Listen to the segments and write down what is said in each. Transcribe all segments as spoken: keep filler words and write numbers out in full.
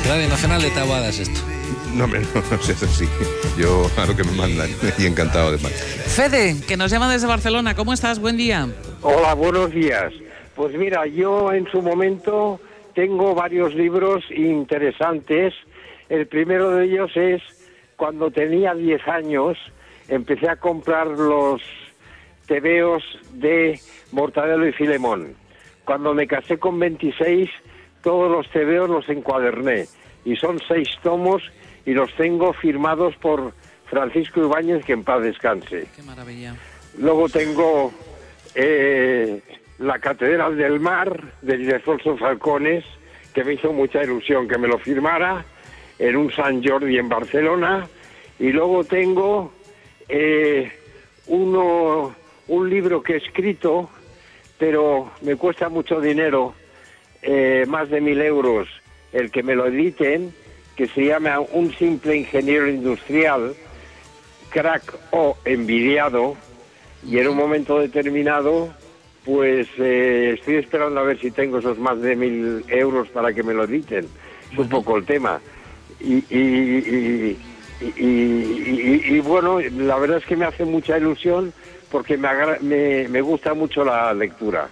Radio Nacional de Taboada es esto. No, hombre, no, no sé, eso sí. Yo a lo que me mandan y encantado de más. Fede, que nos llama desde Barcelona. ¿Cómo estás? Buen día. Hola, buenos días. Pues mira, yo en su momento tengo varios libros interesantes. El primero de ellos es cuando tenía diez años, empecé a comprar los tebeos de Mortadelo y Filemón. Cuando me casé con veintiséis, todos los tebeos los encuaderné. Y son seis tomos y los tengo firmados por Francisco Ibáñez, que en paz descanse. Qué maravilla. Luego tengo eh, la Catedral del Mar de Ildefonso Falcones, que me hizo mucha ilusión que me lo firmara, en un San Jordi en Barcelona. Y luego tengo eh, uno, un libro que he escrito, pero me cuesta mucho dinero, eh, más de mil euros, el que me lo editen, que se llama Un simple ingeniero industrial, crack o envidiado, y en un momento determinado, pues eh, estoy esperando a ver si tengo esos más de mil euros para que me lo editen. Es un poco el tema. Y, y, y, y, y, y, y bueno, la verdad es que me hace mucha ilusión porque me, agra- me, me gusta mucho la lectura.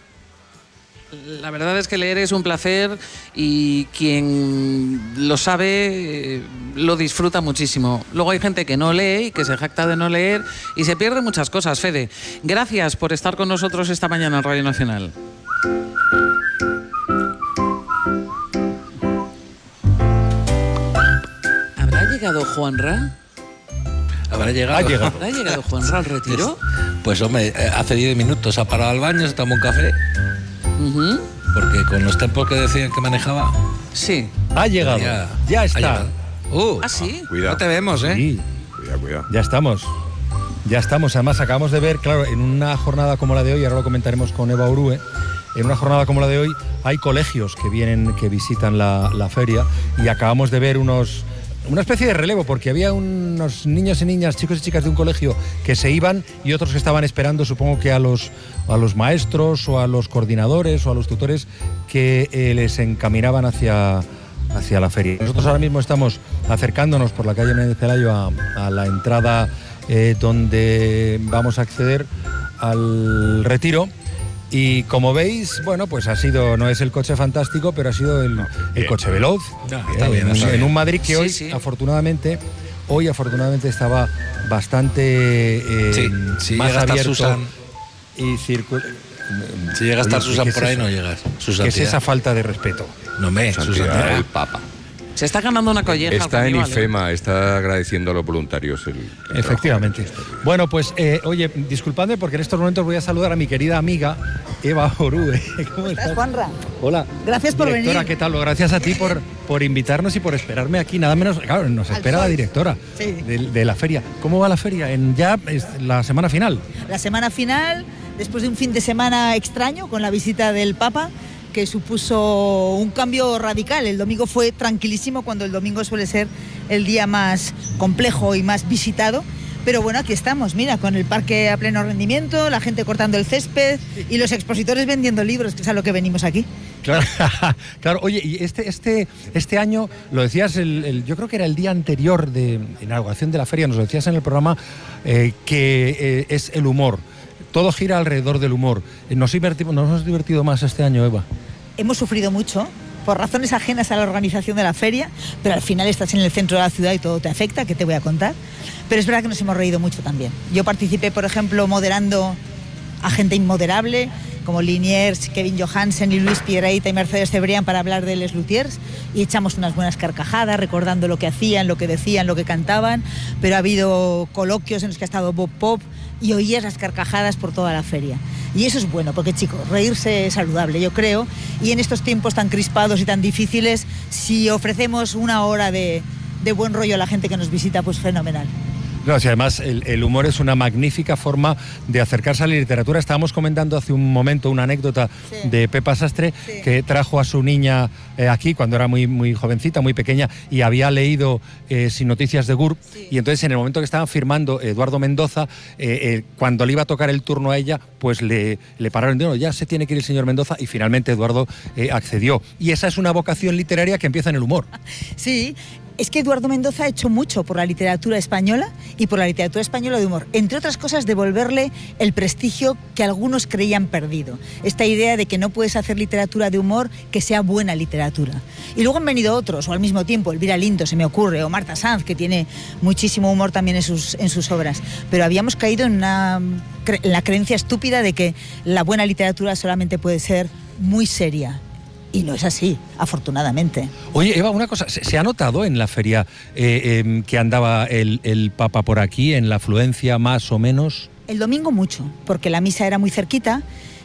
La verdad es que leer es un placer y quien lo sabe eh, lo disfruta muchísimo. Luego hay gente que no lee y que se jacta de no leer y se pierde muchas cosas. Fede, gracias por estar con nosotros esta mañana en Radio Nacional. ¿Habrá llegado Juanra? ¿Habrá llegado? Ha llegado. ¿Habrá llegado Juanra al retiro? Pues hombre, hace diez minutos ha parado al baño, se tomó un café, Uh-huh. porque con los tiempos que decían que manejaba... Sí. Ha llegado, Ya, ya ha está. llegado. Uh, ¿Ah, sí? Cuidado. no te vemos, ¿eh? Sí, Cuidado, cuidado. ya estamos. Ya estamos. Además, acabamos de ver, claro, en una jornada como la de hoy, ahora lo comentaremos con Eva Orue, en una jornada como la de hoy hay colegios que vienen, que visitan la, la feria, y acabamos de ver unos... una especie de relevo, porque había unos niños y niñas, chicos y chicas de un colegio que se iban y otros que estaban esperando, supongo que a los, a los maestros o a los coordinadores o a los tutores que eh, les encaminaban hacia, hacia la feria. Nosotros ahora mismo estamos acercándonos por la calle Menéndez Pelayo a, a la entrada eh, donde vamos a acceder al retiro. Y como veis, bueno, pues ha sido, no es el coche fantástico, pero ha sido el, el coche veloz. No, está eh, bien, en, está en bien. un Madrid que Sí, hoy, sí. afortunadamente, hoy afortunadamente estaba bastante eh, Sí, si más llega a estar abierto Susan. y circul... Si llega a estar Oye, Susan ¿qué es por ahí, eso? no llegas. Su ¿Qué es santidad. esa falta de respeto? No me, su Santidad, santidad. el Papa. Se está ganando una colleja. al Está en carnaval, ¿eh? IFEMA, está agradeciendo a los voluntarios el, el Efectivamente. trabajo. Bueno, pues, eh, oye, disculpadme porque en estos momentos voy a saludar a mi querida amiga Eva Orue. ¿Cómo estás? Juanra. Hola. Gracias por Directora, venir. ¿qué tal? Gracias a ti por, por invitarnos y por esperarme aquí. Nada menos, claro, nos Al espera sol. la directora Sí. de, de la feria. ¿Cómo va la feria? En ya es la semana final. La semana final, después de un fin de semana extraño con la visita del Papa, que supuso un cambio radical. El domingo fue tranquilísimo, cuando el domingo suele ser el día más complejo y más visitado. Pero bueno, aquí estamos, mira, con el parque a pleno rendimiento, la gente cortando el césped y los expositores vendiendo libros, que es a lo que venimos aquí. Claro, claro. Oye, y este, este, este año, lo decías, el, el- yo creo que era el día anterior de inauguración de la feria, nos lo decías en el programa, eh, que eh, es el humor. Todo gira alrededor del humor. Eh, Nos, divertimos, nos hemos divertido más este año, Eva. Hemos sufrido mucho por razones ajenas a la organización de la feria, pero al final estás en el centro de la ciudad y todo te afecta, que te voy a contar. Pero es verdad que nos hemos reído mucho también. Yo participé, por ejemplo, moderando a gente inmoderable, como Liniers, Kevin Johansen y Luis Piedrahita y Mercedes Cebrián, para hablar de Les Luthiers, y echamos unas buenas carcajadas recordando lo que hacían, lo que decían, lo que cantaban. Pero ha habido coloquios en los que ha estado Bob Pop y oías las carcajadas por toda la feria. Y eso es bueno, porque, chicos, reírse es saludable, yo creo, y en estos tiempos tan crispados y tan difíciles, si ofrecemos una hora de, de buen rollo a la gente que nos visita, pues fenomenal. No, si además el, el humor es una magnífica forma de acercarse a la literatura. Estábamos comentando hace un momento una anécdota sí. de Pepa Sastre, sí. que trajo a su niña eh, aquí cuando era muy, muy jovencita, muy pequeña, y había leído eh, Sin noticias de Gurb, sí. y entonces en el momento que estaban firmando Eduardo Mendoza, eh, eh, cuando le iba a tocar el turno a ella, pues le, le pararon, no, ya se tiene que ir el señor Mendoza, y finalmente Eduardo eh, accedió. Y esa es una vocación literaria que empieza en el humor. Sí. Es que Eduardo Mendoza ha hecho mucho por la literatura española y por la literatura española de humor. Entre otras cosas, devolverle el prestigio que algunos creían perdido. Esta idea de que no puedes hacer literatura de humor que sea buena literatura. Y luego han venido otros, o al mismo tiempo, Elvira Lindo, se me ocurre, o Marta Sanz, que tiene muchísimo humor también en sus, en sus obras. Pero habíamos caído en, una, en la creencia estúpida de que la buena literatura solamente puede ser muy seria. Y no es así, afortunadamente. Oye, Eva, una cosa, ¿se, se ha notado en la feria eh, eh, que andaba el, el Papa por aquí, en la afluencia más o menos? El domingo mucho, porque la misa era muy cerquita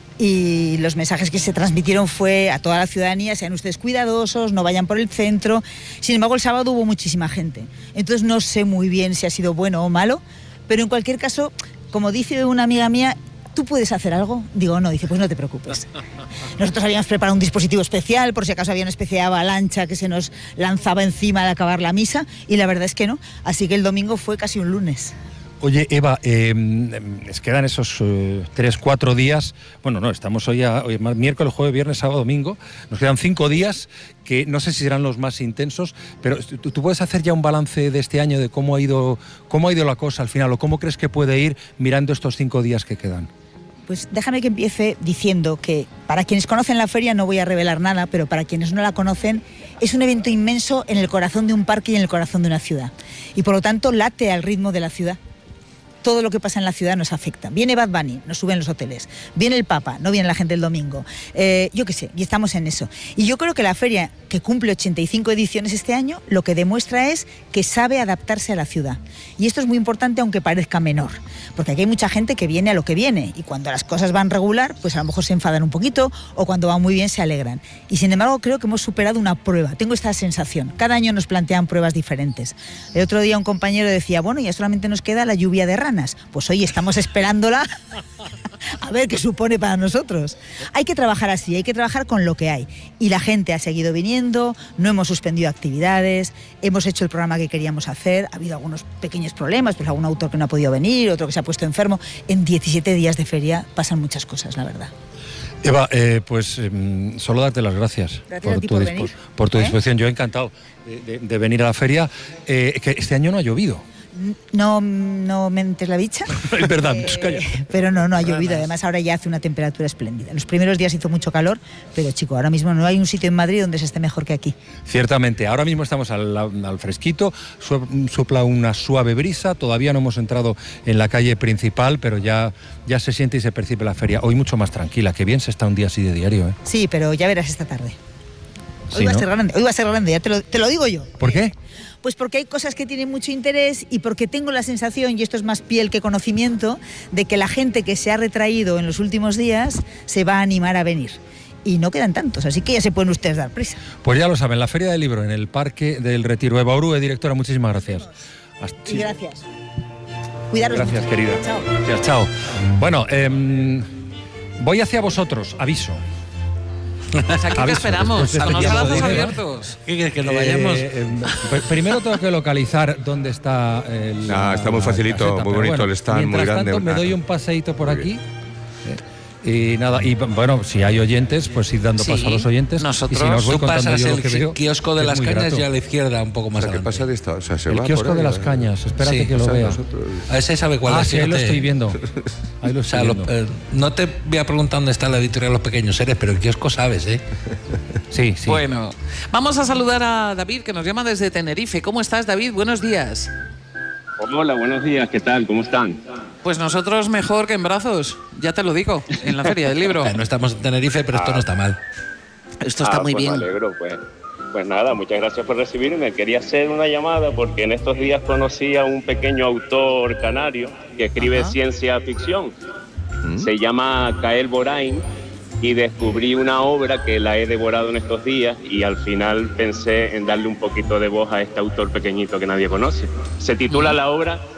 y los mensajes que se transmitieron fue a toda la ciudadanía: sean ustedes cuidadosos, no vayan por el centro. Sin embargo, el sábado hubo muchísima gente. Entonces no sé muy bien si ha sido bueno o malo, pero en cualquier caso, como dice una amiga mía, ¿tú puedes hacer algo? Digo, no. Dice, pues no te preocupes. Nosotros habíamos preparado un dispositivo especial por si acaso había una especie de avalancha que se nos lanzaba encima al acabar la misa, y la verdad es que no. Así que el domingo fue casi un lunes. Oye, Eva, eh, les quedan esos eh, tres, cuatro días. Bueno, no, estamos hoy, a, hoy miércoles, jueves, viernes, sábado, domingo. Nos quedan cinco días que no sé si serán los más intensos, pero ¿tú, tú puedes hacer ya un balance de este año de cómo ha ido, cómo ha ido la cosa al final, o cómo crees que puede ir mirando estos cinco días que quedan? Pues déjame que empiece diciendo que para quienes conocen la feria no voy a revelar nada, pero para quienes no la conocen, es un evento inmenso en el corazón de un parque y en el corazón de una ciudad. Y por lo tanto late al ritmo de la ciudad. Todo lo que pasa en la ciudad nos afecta. Viene Bad Bunny, nos suben los hoteles. Viene el Papa, no viene la gente el domingo. Eh, yo qué sé, y estamos en eso. Y yo creo que la feria, que cumple ochenta y cinco ediciones este año, lo que demuestra es que sabe adaptarse a la ciudad. Y esto es muy importante, aunque parezca menor. Porque aquí hay mucha gente que viene a lo que viene. Y cuando las cosas van regular, pues a lo mejor se enfadan un poquito, o cuando van muy bien se alegran. Y sin embargo, creo que hemos superado una prueba. Tengo esta sensación. Cada año nos plantean pruebas diferentes. El otro día un compañero decía, bueno, ya solamente nos queda la lluvia de ranas. Pues hoy estamos esperándola a ver qué supone para nosotros. Hay que trabajar así, hay que trabajar con lo que hay. Y la gente ha seguido viniendo, no hemos suspendido actividades, hemos hecho el programa que queríamos hacer, ha habido algunos pequeños problemas, pues algún autor que no ha podido venir, otro que se ha puesto enfermo. En diecisiete días de feria pasan muchas cosas, la verdad. Eva, eh, pues eh, solo darte las gracias, gracias por, tu por, dispo por tu ¿Eh? disposición. Yo he encantado de, de, de venir a la feria, eh, que este año no ha llovido. No, no mentes la bicha. Es verdad, eh, calla. Pero no, no ha llovido. Además, ahora ya hace una temperatura espléndida. Los primeros días hizo mucho calor, pero chico, ahora mismo no hay un sitio en Madrid donde se esté mejor que aquí. Ciertamente, ahora mismo estamos al, al fresquito, sopla una suave brisa, todavía no hemos entrado en la calle principal, pero ya, ya se siente y se percibe la feria. Hoy mucho más tranquila, qué bien se está un día así de diario, ¿eh? Sí, pero ya verás esta tarde. Hoy sí, va ¿no? a ser grande, hoy va a ser grande, ya te lo, te lo digo yo. ¿Por qué? Pues porque hay cosas que tienen mucho interés y porque tengo la sensación, y esto es más piel que conocimiento, de que la gente que se ha retraído en los últimos días se va a animar a venir. Y no quedan tantos, así que ya se pueden ustedes dar prisa. Pues ya lo saben, la Feria del Libro en el Parque del Retiro. Eva Orue, directora, muchísimas gracias. Hasta... Y gracias. Cuidaros Gracias, mucho. querida. Chao. Gracias, chao. Bueno, eh, voy hacia vosotros, aviso. Pues aquí te esperamos, con los brazos abiertos. ¿Qué quieres, que no vayamos? Eh, eh, primero tengo que localizar dónde está el. Ah, está muy facilito, caseta, muy bonito, bueno, el stand, muy grande. Tanto, me doy un paseíto por aquí. Y nada, y bueno, si hay oyentes, pues ir dando sí, paso a los oyentes. Nosotros, y si nos voy tú pasas yo el lo que veo, kiosco de las cañas grato. Y a la izquierda, un poco más o sea, adelante. ¿qué pasa de esta? O sea, se el va kiosco por de ahí, las cañas, espérate sí, que lo vea. A ese sabe cuál ah, es. Sí, ahí lo estoy viendo. Ahí lo estoy o sea, viendo. Lo, eh, no te voy a preguntar dónde está la editorial Los Pequeños Seres, pero el kiosco sabes, ¿eh? Sí, sí. Bueno, vamos a saludar a David, que nos llama desde Tenerife. ¿Cómo estás, David? Buenos días. Hola, buenos días. ¿Qué tal? ¿Cómo están? Pues nosotros mejor que en brazos, ya te lo digo, en la Feria del Libro. No estamos en Tenerife, pero ah. esto no está mal. Esto está ah, muy pues bien. Me alegro, pues. Pues nada, muchas gracias por recibirme. Quería hacer una llamada porque en estos días conocí a un pequeño autor canario que escribe Ajá. ciencia ficción. ¿Mm? Se llama Kael Borain y descubrí una obra que la he devorado en estos días y al final pensé en darle un poquito de voz a este autor pequeñito que nadie conoce. Se titula ¿Mm? la obra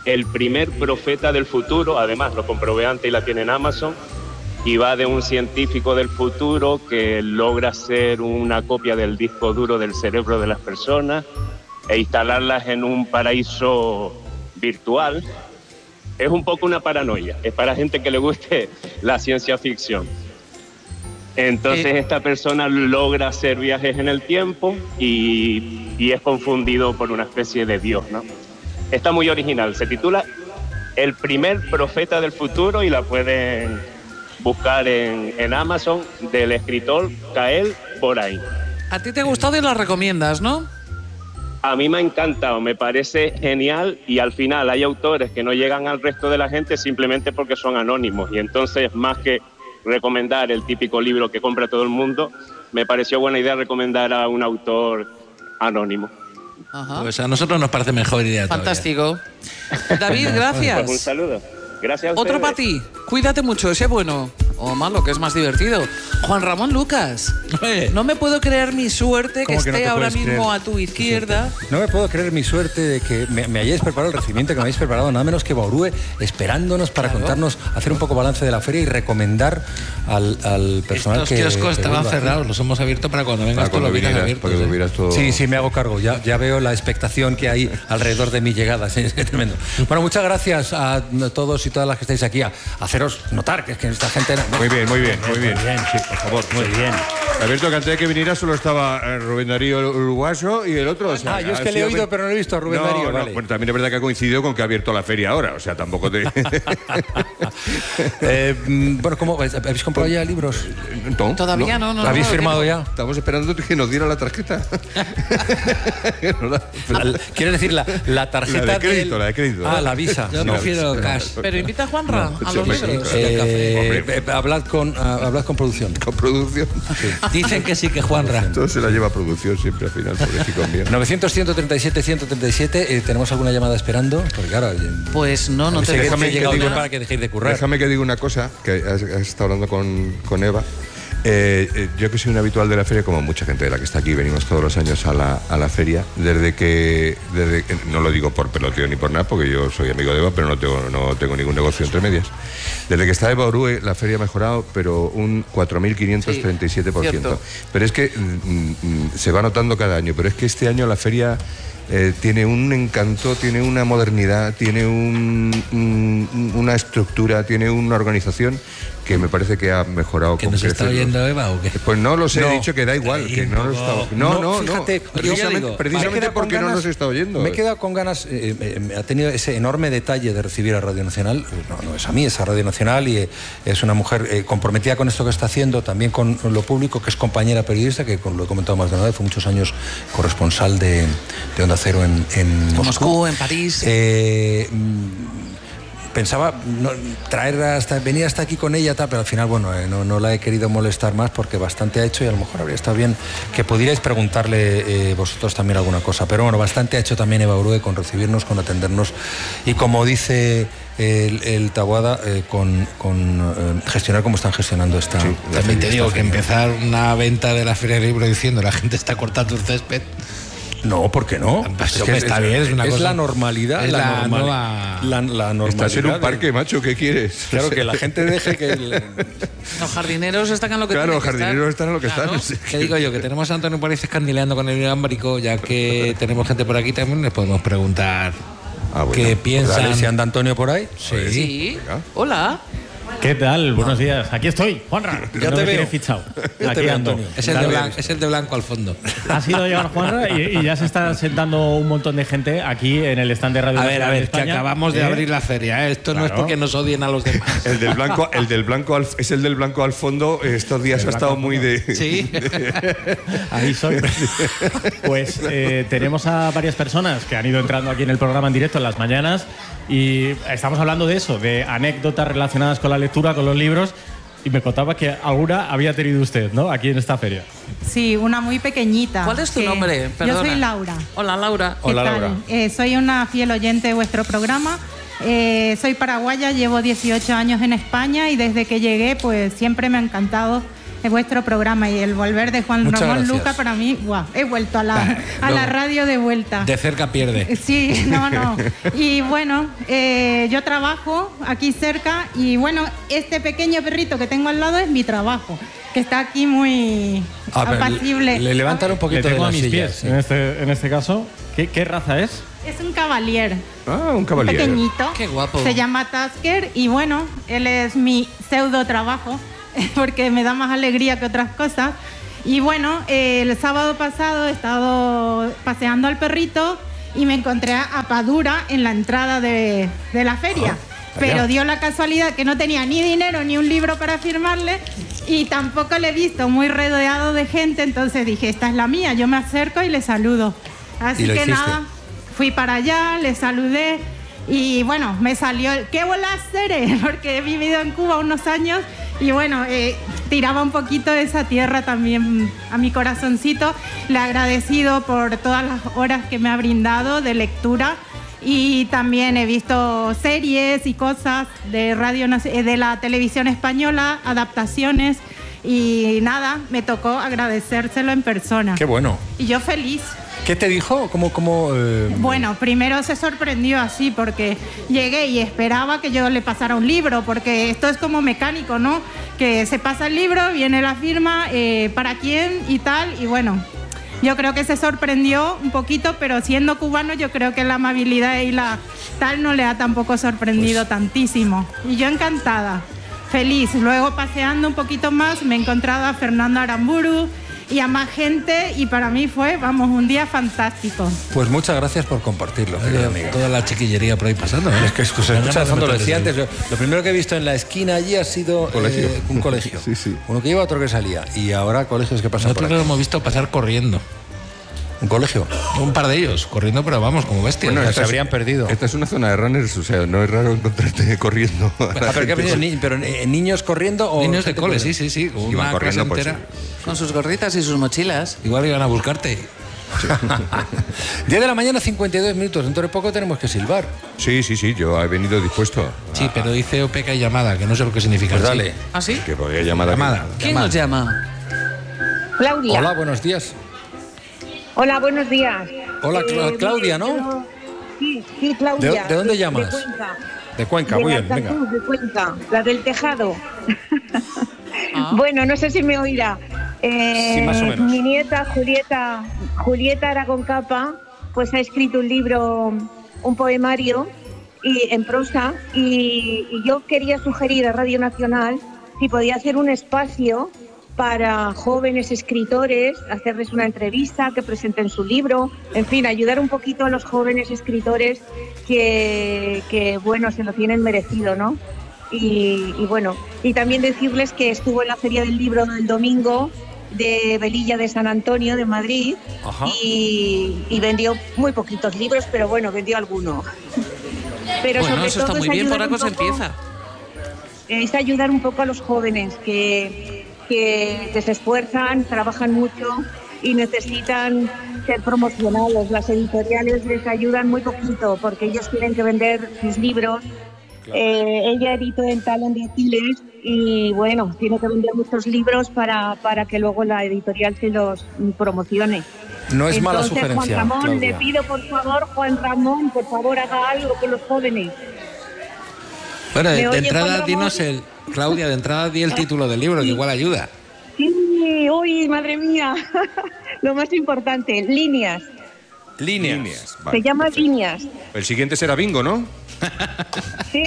El primer profeta del futuro, además lo comprobé antes y la tiene en Amazon, y va de un científico del futuro que logra hacer una copia del disco duro del cerebro de las personas e instalarlas en un paraíso virtual. Es un poco una paranoia, es para gente que le guste la ciencia ficción. Entonces eh. esta persona logra hacer viajes en el tiempo y, y es confundido por una especie de dios, ¿no? Está muy original, se titula El primer profeta del futuro y la pueden buscar en, en Amazon, del escritor Kael Borain. ¿A ti te ha gustado y la recomiendas, no? A mí me ha encantado, me parece genial, y al final hay autores que no llegan al resto de la gente simplemente porque son anónimos, y entonces más que recomendar el típico libro que compra todo el mundo, me pareció buena idea recomendar a un autor anónimo. Ajá. Pues a nosotros nos parece mejor idea. Fantástico. David, gracias. Pues un saludo. Gracias a ustedes. Otro para ti. Cuídate mucho, sé bueno. O malo, que es más divertido. Juan Ramón Lucas. No me puedo creer mi suerte que esté que no ahora mismo creer? A tu izquierda. No me puedo creer mi suerte de que me, me hayáis preparado el recibimiento que me habéis preparado, nada menos que Evaurue, esperándonos para claro. contarnos, hacer un poco balance de la feria y recomendar al, al personal Estos que... Estos kioscos estaban cerrados, los hemos abierto para cuando vengas tú lo vieras abierto. ¿eh? Todo... Sí, sí, me hago cargo. Ya, ya veo la expectación que hay alrededor de mi llegada. Sí, es tremendo. Bueno, muchas gracias a todos y todas las que estáis aquí. A haceros notar que es que esta gente... Muy bien, muy bien, muy bien. Muy bien, sí, por favor. Muy bien. Alberto, que antes de que viniera solo estaba Rubén Darío Uruguaso y el otro... O sea, ah, yo es que le he oído, ven... pero no he visto a Rubén no, Darío. No, vale. Bueno, también es verdad que ha coincidido con que ha abierto la feria ahora, o sea, tampoco te... eh, bueno, ¿cómo? ¿Habéis comprado ya libros? No, Todavía no, no. ¿Lo habéis no, firmado no. ya? Estamos esperando que nos diera la tarjeta. ¿Quieres decir la, la tarjeta la de crédito? Del... La de crédito. Ah, la Visa. Yo no, prefiero no, cash. Pero invita a Juanra no, a los libros. Eh, eh, hablad, con, uh, hablad con producción. Con producción. Sí. Dicen que sí, que Juanra. Todo se la lleva a producción siempre al final, pobrecito mío. novecientos, ciento treinta y siete, ciento treinta y siete. Eh, ¿Tenemos alguna llamada esperando? Porque claro... Pues no, no te déjame que digo nada. Para que dejéis de currar. Déjame que diga una cosa, que has, has estado hablando con, con Eva. Eh, eh, yo que soy un habitual de la feria, como mucha gente de la que está aquí, venimos todos los años a la, a la feria, desde que, desde que, no lo digo por peloteo ni por nada, porque yo soy amigo de Eva, pero no tengo, no tengo ningún negocio entre medias. Desde que está Eva Orue, la feria ha mejorado, pero un cuatro mil quinientos treinta y siete por ciento. Sí, pero es que mm, mm, se va notando cada año, pero es que este año la feria... Eh, tiene un encanto, tiene una modernidad, tiene un, un, una estructura, tiene una organización que me parece que ha mejorado. ¿Que nos está oyendo Eva o qué? Pues no lo sé, no. he dicho que da igual, que no lo está No, no, no, fíjate, no. Precisamente, digo, precisamente porque ganas, no nos está oyendo. Me he quedado con ganas, eh, eh, ha tenido ese enorme detalle de recibir a Radio Nacional. No, no es a mí, es a Radio Nacional, y eh, es una mujer eh, comprometida con esto que está haciendo, también con lo público, que es compañera periodista, que lo he comentado más de una vez, fue muchos años corresponsal de, de Onda Cero en, en Moscú. Moscú, en París. Eh, pensaba no, traer hasta, venir hasta aquí con ella, tal, pero al final, bueno, eh, no, no la he querido molestar más porque bastante ha hecho y a lo mejor habría estado bien que pudierais preguntarle eh, vosotros también alguna cosa. Pero bueno, bastante ha hecho también Eva Orue con recibirnos, con atendernos y, como dice el, el Taboada, eh, con, con eh, gestionar como están gestionando esta... Sí, también te digo que empezar una venta de la Feria del Libro diciendo la gente está cortando el césped... No, ¿por qué no? Pues es, que está bien, es una es cosa. la normalidad. Es la, la, normal, nueva... la, la normalidad. Estás en un parque, macho, ¿qué quieres? Claro, que la gente deje que... El... Los jardineros están en lo que claro, tienen que los jardineros estar. están en lo que claro. están. ¿Qué digo yo? Que tenemos a Antonio Pérez escandileando con el inalámbrico, ya que tenemos gente por aquí, también les podemos preguntar ah, bueno. qué piensan. Dale, si anda Antonio por ahí. Sí. sí. Hola. ¿Qué tal? Buenos días. Aquí estoy, Juanra. Ya no te me veo. Fichado. Ya Aquí te veo, ando. Antonio. Es el, de blanco, es el de blanco al fondo. Ha sido llegar Juanra y, y ya se está sentando un montón de gente aquí en el stand de Radio A ver, a ver, España, que acabamos de ¿eh? abrir la feria, ¿eh? Esto claro. no es porque nos odien a los demás. El del blanco, el del blanco al, es el del blanco al fondo. Estos días ha estado muy de... Sí. Ahí soy. Pues eh, tenemos a varias personas que han ido entrando aquí en el programa en directo en las mañanas y estamos hablando de eso, de anécdotas relacionadas con la lectura, con los libros. Y me contaba que alguna había tenido usted, ¿no? Aquí en esta feria. Sí, una muy pequeñita. ¿Cuál es tu nombre? Perdona. Yo soy Laura. Hola, Laura. Hola, ¿Qué tal? Laura. Eh, soy una fiel oyente de vuestro programa. Eh, soy paraguaya, llevo dieciocho años en España y desde que llegué, pues siempre me ha encantado vuestro programa y el volver de Juan Muchas Ramón gracias. Luca para mí, guau, he vuelto a la, Bah, a la luego, radio de vuelta. De cerca pierde. Sí, no, no. Y bueno, eh, yo trabajo aquí cerca y bueno, este pequeño perrito que tengo al lado es mi trabajo, que está aquí muy A ver, apacible. le levantan un poquito Le tengo de a las mis sillas, pies, sí. en, este, en este caso. ¿Qué, qué raza es? Es un cavalier. Ah, un caballero. Pequeñito. Qué guapo. Se llama Tasker y bueno, él es mi pseudo trabajo porque me da más alegría que otras cosas. Y bueno, eh, el sábado pasado he estado paseando al perrito y me encontré a Padura en la entrada de, de la feria. Ah, Pero allá. dio la casualidad que no tenía ni dinero ni un libro para firmarle y tampoco le he visto muy rodeado de gente, entonces dije, esta es la mía, yo me acerco y le saludo. Así ¿Y lo que hiciste? nada, fui para allá, le saludé y bueno, me salió el ¿qué bolas eres? Porque he vivido en Cuba unos años y bueno, eh, tiraba un poquito de esa tierra también a mi corazoncito. Le he agradecido por todas las horas que me ha brindado de lectura y también he visto series y cosas de radio nac- eh, de la televisión española, adaptaciones y nada, me tocó agradecérselo en persona. Qué bueno. Y yo feliz. ¿Qué te dijo? ¿Cómo, cómo, eh, Bueno, primero se sorprendió así porque llegué y esperaba que yo le pasara un libro, porque esto es como mecánico, ¿no? Que se pasa el libro, viene la firma, eh, para quién y tal, y bueno, yo creo que se sorprendió un poquito, pero siendo cubano yo creo que la amabilidad y la tal no le ha tampoco sorprendido Pues tantísimo. Y yo encantada, feliz. Luego paseando un poquito más me he encontrado a Fernando Aramburu y a más gente y para mí fue, vamos, un día fantástico. Pues muchas gracias por compartirlo, querido amigo. Toda la chiquillería por ahí pasando, ¿eh? Es que escucha, Me han escucha de ganado fondo, lo de decía meterles antes, yo- lo primero que he visto en la esquina allí ha sido Colegio. eh, un colegio. Sí, sí. Uno que iba, otro que salía. Y ahora colegios que pasan por Nosotros aquí. lo hemos visto pasar corriendo. Un colegio. Un par de ellos, corriendo, pero vamos, como bestias. Bueno, Ya se se habrían perdido. Esta es una zona de runners, o sea, no es raro encontrarte corriendo. a la Ah, pero, ¿qué gente. ha venido? Ni- pero eh, niños corriendo o Niños de gente cole, corriendo? sí, sí, sí. Iban Una clase corriendo, pues, entera. Con sus gorritas y sus mochilas. Igual iban a buscarte. diez de la mañana, cincuenta y dos minutos. Dentro de poco tenemos que silbar. Sí, sí, sí, yo he venido dispuesto. Sí, pero dice O P K y llamada, que no sé lo que significa. Pues sí. dale. ¿Ah, sí? Que podría llamar a Llamada. ¿Quién nos llama? Claudia. Hola, buenos días. Hola, buenos días. Hola, Cla- Eh, Claudia, mire, ¿no? yo- Sí, sí, Claudia. ¿De- de dónde llamas? De Cuenca. De Cuenca, de muy la bien, venga. Cruz, de Cuenca, la del tejado. Ah. Bueno, no sé si me oirá. Eh, Sí, más o menos. Mi nieta Julieta, Julieta Aragón Capa, pues ha escrito un libro, un poemario y en prosa y, y yo quería sugerir a Radio Nacional si podía hacer un espacio para jóvenes escritores, hacerles una entrevista, que presenten su libro, en fin, ayudar un poquito a los jóvenes escritores que, que bueno, se lo tienen merecido, ¿no? Y, y bueno, y también decirles que estuvo en la Feria del Libro el domingo de Velilla de San Antonio, de Madrid, Ajá. y, y vendió muy poquitos libros, pero bueno, vendió alguno. Pero Bueno, sobre eso está todo muy es bien, por ayudar algo un se poco- empieza. es ayudar un poco a los jóvenes que, que, que se esfuerzan, trabajan mucho y necesitan ser promocionados. Las editoriales les ayudan muy poquito porque ellos tienen que vender sus libros. Eh, ella editó en Talón de Aquiles y bueno, tiene que vender muchos libros para, para que luego la editorial se los promocione. No es mala Entonces, sugerencia, Juan Ramón, Claudia. le pido por favor, Juan Ramón, por favor haga algo con los jóvenes. Bueno, ¿Me de, de oye, entrada Juan dinos Ramón? el. Claudia, de entrada di el título del libro, que igual ayuda. Sí, uy, madre mía, lo más importante, líneas. Líneas. Líneas. Vale, Se llama perfecto. líneas. El siguiente será bingo, ¿no? Sí.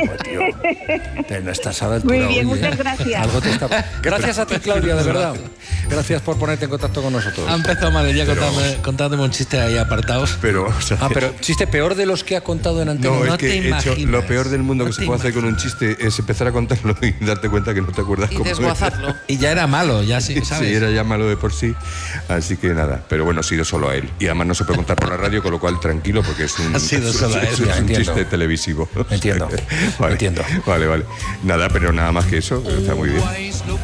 No estás a la altura, Muy bien, oye. muchas gracias. Algo te está- Gracias a ti, Claudia, de verdad. Gracias por ponerte en contacto con nosotros. Ha empezado mal el día contándome, contándome un chiste ahí apartados. Pero, o sea, Ah, pero chiste peor de los que ha contado en antena. no, no es que te he hecho imaginas. lo peor del mundo No que se te puede hacer con un chiste es empezar a contarlo y darte cuenta que no te acuerdas Y cómo desguazarlo. Y ya era malo, ya sí, ¿sabes? Sí, era ya malo de por sí. Así que nada, pero bueno, ha sido solo a él. Y además no se puede contar por la radio, con lo cual tranquilo, porque es un, Ha sido es- solo a él, es ya un entiendo. chiste televisivo. Entiendo, Vale, entiendo. Vale, vale. Nada, pero nada más que eso, está muy bien.